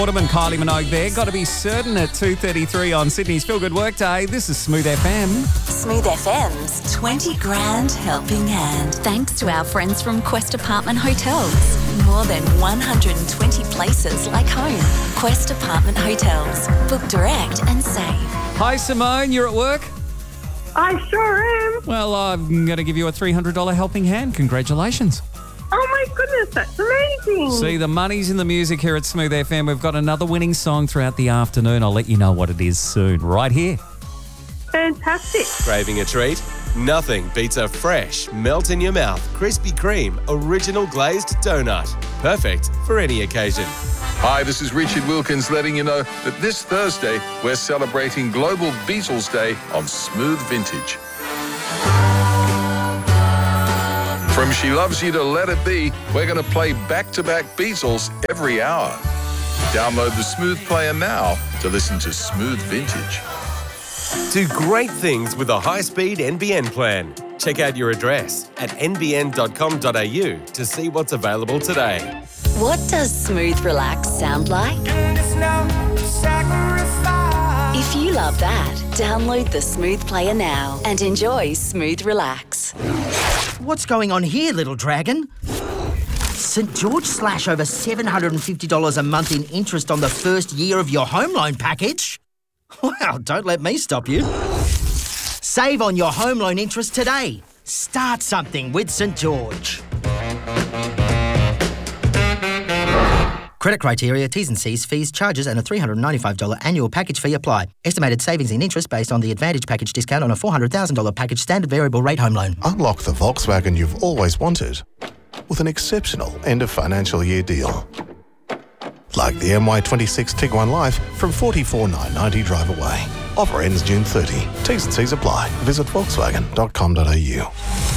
Waterman, Kylie Minogue there. Got to be certain at 2:33 on Sydney's Feel Good Workday. This is Smooth FM. Smooth FM's 20 grand helping hand. Thanks to our friends from Quest Apartment Hotels. More than 120 places like home. Quest Apartment Hotels. Book direct and save. Hi, Simone. You're at work? I sure am. Well, I'm going to give you a $300 helping hand. Congratulations. Oh my goodness, that's amazing. See, the money's in the music here at Smooth FM. We've got another winning song throughout the afternoon. I'll let you know what it is soon, right here. Fantastic. Craving a treat? Nothing beats a fresh, melt-in-your-mouth Krispy Kreme original glazed donut. Perfect for any occasion. Hi, this is Richard Wilkins letting you know that this Thursday we're celebrating Global Beatles Day on Smooth Vintage. From She Loves You to Let It Be, we're going to play back-to-back Beatles every hour. Download the Smooth Player now to listen to Smooth Vintage. Do great things with a high-speed NBN plan. Check out your address at nbn.com.au to see what's available today. What does Smooth Relax sound like? If you love that, download the Smooth Player now and enjoy Smooth Relax. What's going on here, little dragon? St George slash over $750 a month in interest on the first year of your home loan package? Well, don't let me stop you. Save on your home loan interest today. Start something with St George. Credit criteria, T's and C's, fees, charges and a $395 annual package fee apply. Estimated savings in interest based on the Advantage package discount on a $400,000 package standard variable rate home loan. Unlock the Volkswagen you've always wanted with an exceptional end of financial year deal. Like the MY26 Tiguan Life from $44,990 drive away. Offer ends June 30. T's and C's apply. Visit volkswagen.com.au.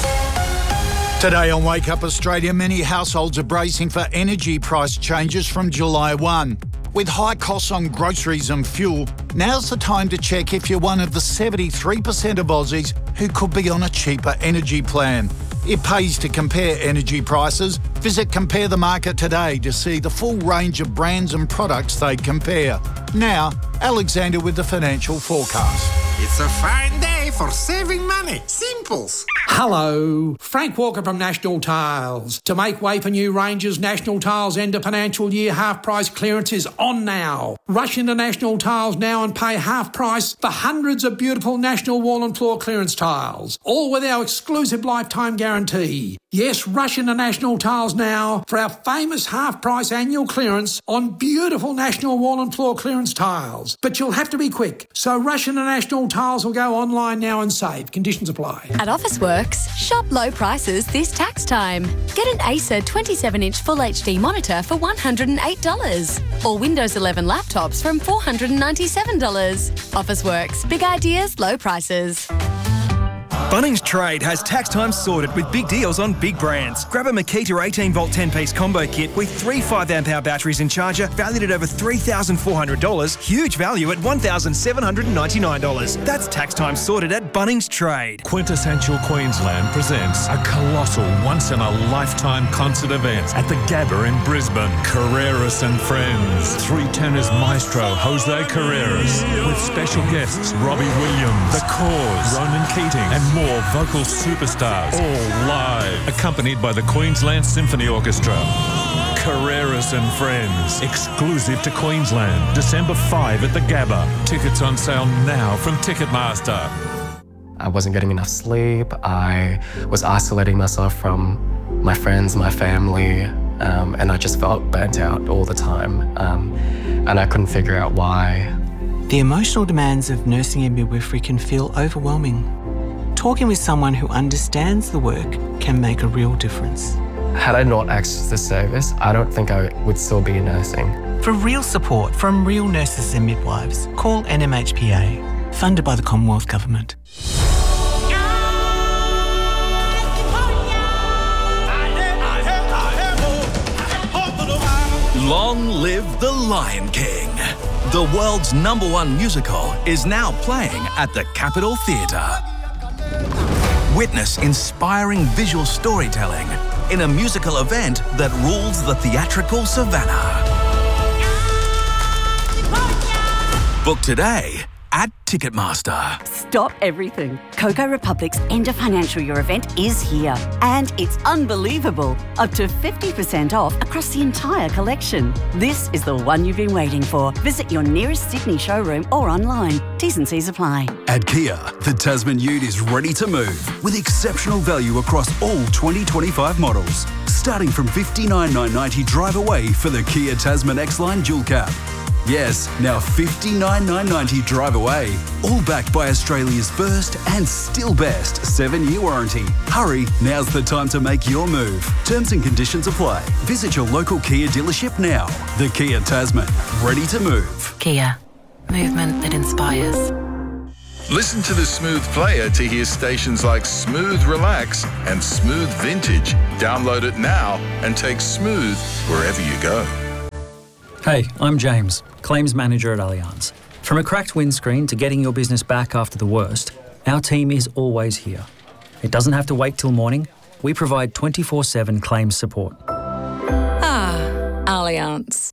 Today on Wake Up Australia, many households are bracing for energy price changes from July 1. With high costs on groceries and fuel, now's the time to check if you're one of the 73% of Aussies who could be on a cheaper energy plan. It pays to compare energy prices. Visit Compare the Market today to see the full range of brands and products they compare. Now, Alexander with the financial forecast. It's a fine day for saving money. Simples. Hello, Frank Walker from National Tiles. To make way for new ranges, National Tiles end of financial year half price clearance is on now. Rush into National Tiles now and pay half price for hundreds of beautiful National wall and floor clearance tiles, all with our exclusive lifetime guarantee. Yes, rush into National Tiles now for our famous half price annual clearance on beautiful National wall and floor clearance tiles. But you'll have to be quick, so rush into National Tiles or go online now and save. Conditions apply. At Officeworks, shop low prices this tax time. Get an Acer 27-inch Full HD monitor for $108 or Windows 11 laptops from $497. Officeworks, big ideas, low prices. Bunnings Trade has tax time sorted with big deals on big brands. Grab a Makita 18-volt 10-piece combo kit with 3 5-amp-hour batteries and charger valued at over $3,400. Huge value at $1,799. That's tax time sorted at Bunnings Trade. Quintessential Queensland presents a colossal once-in-a-lifetime concert event at the Gabba in Brisbane. Carreras and Friends. 3 tenors maestro Jose Carreras with special guests Robbie Williams, The Cause, Ronan Keating and more vocal superstars, all live, accompanied by the Queensland Symphony Orchestra. Carreras and Friends, exclusive to Queensland, December 5 at the Gabba. Tickets on sale now from Ticketmaster. I wasn't getting enough sleep. I was isolating myself from my friends, my family, and I just felt burnt out all the time. And I couldn't figure out why. The emotional demands of nursing and midwifery can feel overwhelming. Talking with someone who understands the work can make a real difference. Had I not accessed this service, I don't think I would still be nursing. For real support from real nurses and midwives, call NMHPA, funded by the Commonwealth Government. Long live the Lion King. The world's #1 musical is now playing at the Capitol Theatre. Witness inspiring visual storytelling in a musical event that rules the theatrical savannah. Book today at Ticketmaster. Stop everything. Coco Republic's End of Financial Year event is here. And it's unbelievable. Up to 50% off across the entire collection. This is the one you've been waiting for. Visit your nearest Sydney showroom or online. T's and C's apply. At Kia, the Tasman Ute is ready to move with exceptional value across all 2025 models. Starting from $59,990 drive away for the Kia Tasman X-Line Dual Cab. Yes, now $59,990 drive away. All backed by Australia's first and still best 7-year warranty. Hurry, now's the time to make your move. Terms and conditions apply. Visit your local Kia dealership now. The Kia Tasman, ready to move. Kia, movement that inspires. Listen to the Smooth Player to hear stations like Smooth Relax and Smooth Vintage. Download it now and take Smooth wherever you go. Hey, I'm James, Claims Manager at Allianz. From a cracked windscreen to getting your business back after the worst, our team is always here. It doesn't have to wait till morning. We provide 24/7 claims support. Ah, Allianz.